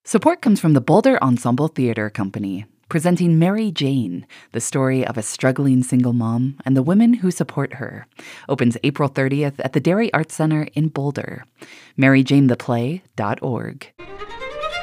Support comes from the Boulder Ensemble Theater Company, presenting Mary Jane, the story of a struggling single mom and the women who support her. Opens April 30th at the Dairy Arts Center in Boulder. MaryJaneThePlay.org.